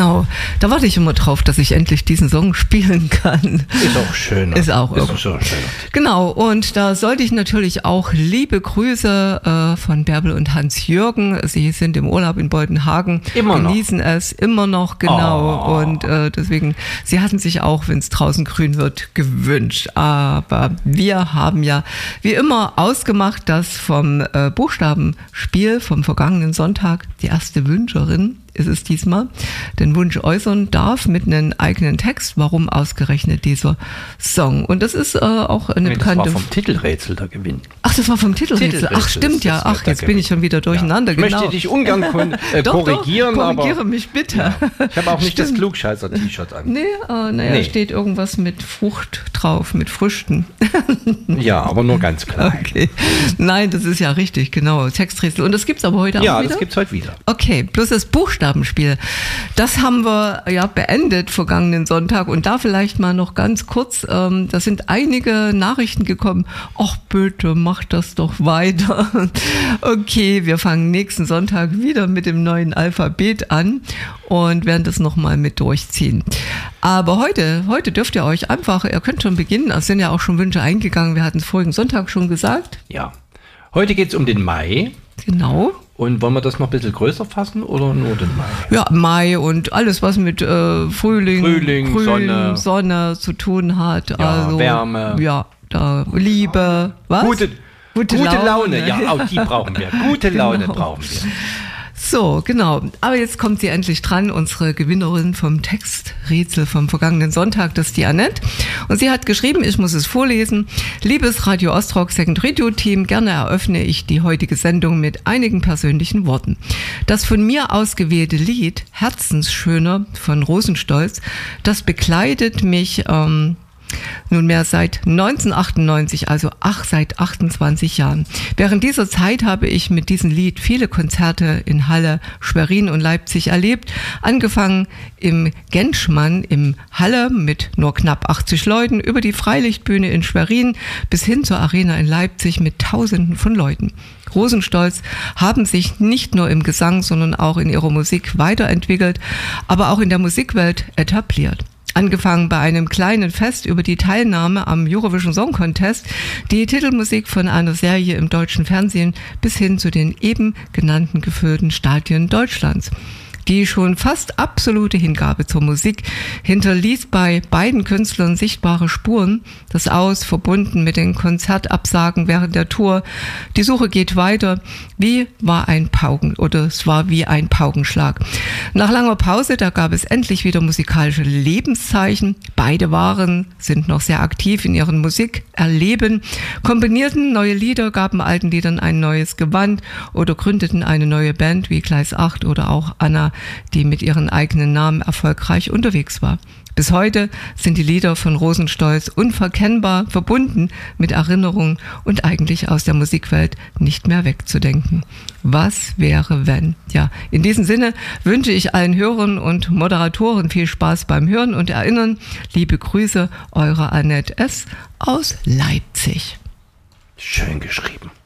Genau, da warte ich immer drauf, dass ich endlich diesen Song spielen kann. Ist auch schön. Ist auch schön. Genau, und da sollte ich natürlich auch liebe Grüße von Bärbel und Hans-Jürgen. Sie sind im Urlaub in Beutenhagen, genießen es immer noch, genau. Und deswegen, sie hatten sich auch, wenn es draußen grün wird, gewünscht. Aber wir haben ja wie immer ausgemacht, dass vom Buchstabenspiel vom vergangenen Sonntag die erste Wünscherin ist es diesmal, den Wunsch äußern darf mit einem eigenen Text, warum ausgerechnet dieser Song. Und das ist auch eine bekannte... Das war vom Titelrätsel der Gewinn. Ach, das war vom Titelrätsel. Ach, stimmt ja. Ach, jetzt bin ich schon wieder durcheinander. Ja. Ich möchte dich ungern korrigieren, doch, korrigiere mich bitte. Ja. Ich habe auch nicht das Klugscheißer-T-Shirt an. Nee, steht irgendwas mit Frucht drauf, mit Früchten. Ja, aber nur ganz klar. Okay. Nein, das ist ja richtig, genau. Texträtsel. Und das gibt es aber heute auch wieder? Ja, das gibt es heute wieder. Okay, plus das Buchstabenspiel. Das haben wir ja beendet vergangenen Sonntag. Und da vielleicht mal noch ganz kurz, da sind einige Nachrichten gekommen. Ach bitte, mach das doch weiter. Okay, wir fangen nächsten Sonntag wieder mit dem neuen Alphabet an und werden das nochmal mit durchziehen. Aber heute dürft ihr euch einfach, ihr könnt schon beginnen, es sind ja auch schon Wünsche eingegangen, wir hatten es vorigen Sonntag schon gesagt. Ja, heute geht es um den Mai. Genau. Und wollen wir das noch ein bisschen größer fassen oder nur den Mai? Ja, Mai und alles, was mit Frühling, Grün, Sonne zu tun hat. Ja, also, Wärme. Ja, Liebe. Was? Gute Laune. Ja, auch die brauchen wir. Gute Laune brauchen wir. So, genau. Aber jetzt kommt sie endlich dran, unsere Gewinnerin vom Texträtsel vom vergangenen Sonntag, das ist die Annette. Und sie hat geschrieben, ich muss es vorlesen. Liebes Radio Ostrock Second Radio Team, gerne eröffne ich die heutige Sendung mit einigen persönlichen Worten. Das von mir ausgewählte Lied Herzensschöner von Rosenstolz, das begleitet mich nunmehr seit 1998, also seit 28 Jahren. Während dieser Zeit habe ich mit diesem Lied viele Konzerte in Halle, Schwerin und Leipzig erlebt. Angefangen im Genschmann im Halle mit nur knapp 80 Leuten, über die Freilichtbühne in Schwerin bis hin zur Arena in Leipzig mit Tausenden von Leuten. Rosenstolz haben sich nicht nur im Gesang, sondern auch in ihrer Musik weiterentwickelt, aber auch in der Musikwelt etabliert. Angefangen bei einem kleinen Fest über die Teilnahme am Eurovision Song Contest, die Titelmusik von einer Serie im deutschen Fernsehen bis hin zu den eben genannten gefüllten Stadien Deutschlands. Die schon fast absolute Hingabe zur Musik hinterließ bei beiden Künstlern sichtbare Spuren. Das Aus, verbunden mit den Konzertabsagen während der Tour. Die Suche geht weiter. Es war wie ein Paukenschlag. Nach langer Pause, da gab es endlich wieder musikalische Lebenszeichen. Beide sind noch sehr aktiv in ihren Musikerleben, kombinierten neue Lieder, gaben alten Liedern ein neues Gewand oder gründeten eine neue Band wie Gleis 8 oder auch Anna, die mit ihren eigenen Namen erfolgreich unterwegs war. Bis heute sind die Lieder von Rosenstolz unverkennbar verbunden mit Erinnerungen und eigentlich aus der Musikwelt nicht mehr wegzudenken. Was wäre, wenn? Ja, in diesem Sinne wünsche ich allen Hörern und Moderatoren viel Spaß beim Hören und Erinnern. Liebe Grüße, eure Annette S. aus Leipzig. Schön geschrieben.